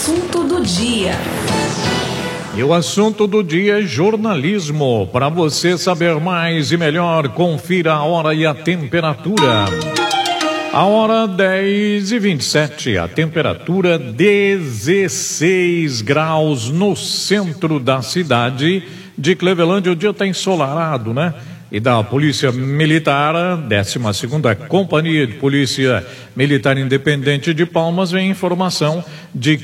assunto do dia. E o assunto do dia é jornalismo. Para você saber mais e melhor, confira a hora e a temperatura. A hora 10h27, a temperatura 16 graus no centro da cidade de Clevelândia. O dia está ensolarado, né? E da Polícia Militar, 12ª Companhia de Polícia Militar Independente de Palmas, vem informação de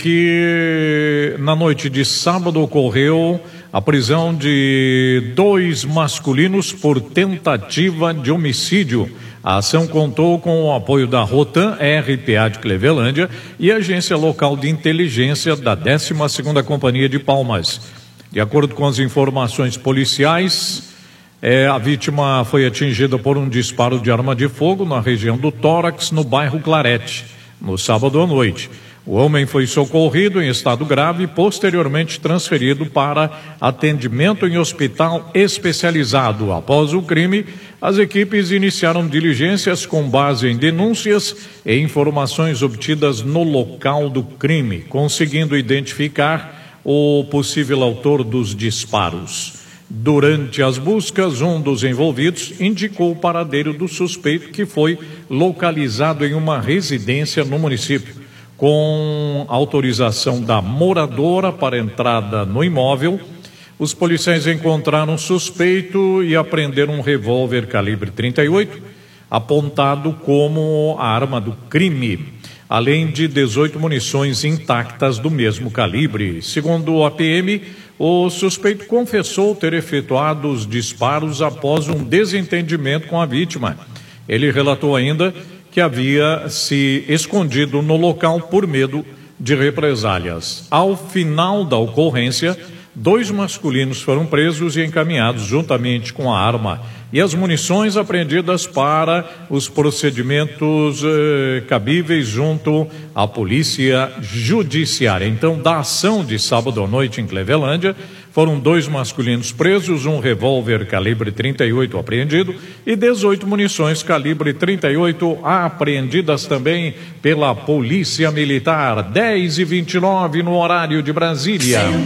que na noite de sábado ocorreu a prisão de 2 masculinos por tentativa de homicídio. A ação contou com o apoio da Rotan RPA de Clevelândia e a Agência Local de Inteligência da 12ª Companhia de Palmas. De acordo com as informações policiais, a vítima foi atingida por um disparo de arma de fogo na região do tórax, no bairro Clarete, no sábado à noite. O homem foi socorrido em estado grave e posteriormente transferido para atendimento em hospital especializado. Após o crime, as equipes iniciaram diligências com base em denúncias e informações obtidas no local do crime, conseguindo identificar o possível autor dos disparos. Durante as buscas, um dos envolvidos indicou o paradeiro do suspeito, que foi localizado em uma residência no município. Com autorização da moradora para entrada no imóvel, os policiais encontraram o suspeito e apreenderam um revólver calibre 38, apontado como a arma do crime, além de 18 munições intactas do mesmo calibre. Segundo a PM, o suspeito confessou ter efetuado os disparos após um desentendimento com a vítima. Ele relatou ainda que havia se escondido no local por medo de represálias. Ao final da ocorrência, 2 masculinos foram presos e encaminhados juntamente com a arma e as munições apreendidas para os procedimentos cabíveis junto à Polícia Judiciária. Então, da ação de sábado à noite em Clevelândia, foram 2 masculinos presos, um revólver calibre 38 apreendido e 18 munições calibre 38 apreendidas também pela Polícia Militar. 10h29 no horário de Brasília.